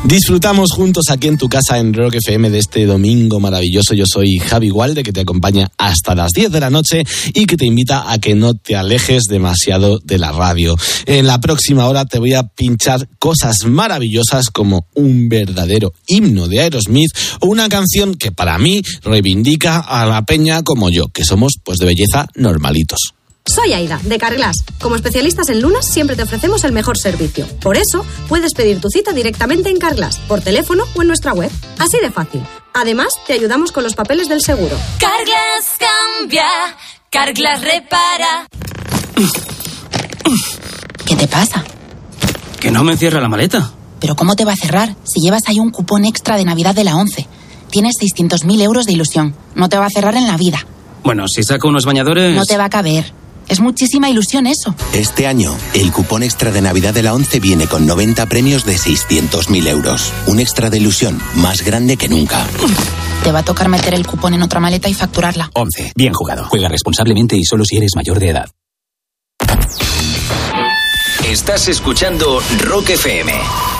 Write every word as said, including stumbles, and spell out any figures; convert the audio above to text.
Disfrutamos juntos aquí en tu casa en Rock F M de este domingo maravilloso. Yo soy Javi Gualde, que te acompaña hasta las diez de la noche y que te invita a que no te alejes demasiado de la radio. En la próxima hora te voy a pinchar cosas maravillosas como un verdadero himno de Aerosmith o una canción que para mí reivindica a la peña como yo, que somos pues de belleza normalitos. Soy Aida, de Carglass. Como especialistas en lunas, siempre te ofrecemos el mejor servicio. Por eso, puedes pedir tu cita directamente en Carglass, por teléfono o en nuestra web. Así de fácil. Además, te ayudamos con los papeles del seguro. Carglass cambia, Carglass repara. ¿Qué te pasa? Que no me cierra la maleta. ¿Pero cómo te va a cerrar si llevas ahí un cupón extra de Navidad de la ONCE? Tienes seiscientos mil euros de ilusión. No te va a cerrar en la vida. Bueno, si saco unos bañadores... No te va a caber. Es muchísima ilusión eso. Este año, el cupón extra de Navidad de la ONCE viene con noventa premios de seiscientos mil euros. Un extra de ilusión más grande que nunca. Te va a tocar meter el cupón en otra maleta y facturarla. ONCE. Bien jugado. Juega responsablemente y solo si eres mayor de edad. Estás escuchando Rock F M.